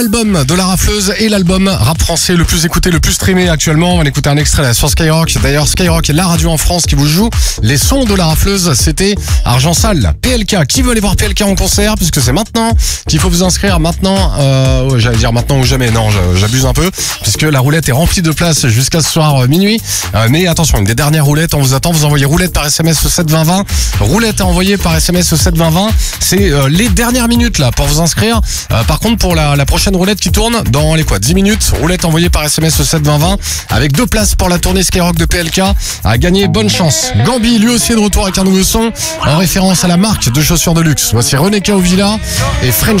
L'album de la rafleuse et l'album rap français le plus écouté, le plus streamé actuellement. On va écouter un extrait là sur Skyrock. D'ailleurs, Skyrock est la radio en France qui vous joue les sons de la rafleuse. C'était Argent Sale, PLK. Qui veut aller voir PLK en concert? Puisque c'est maintenant qu'il faut vous inscrire. Maintenant, j'allais dire maintenant ou jamais. Non, j'abuse un peu. Puisque la roulette est remplie de places jusqu'à ce soir minuit. Mais attention, une des dernières roulettes, on vous attend. Vous envoyez roulette par SMS au 72020. Roulette à envoyer par SMS au 72020. C'est les dernières minutes là pour vous inscrire. Par contre, pour la prochaine roulette qui tourne dans les 10 minutes, roulette envoyée par SMS au 72020 avec 2 places pour la tournée Skyrock de PLK à gagner. Bonne chance. Gambi lui aussi est de retour avec un nouveau son en référence à la marque de chaussures de luxe. Voici René Caovilla et French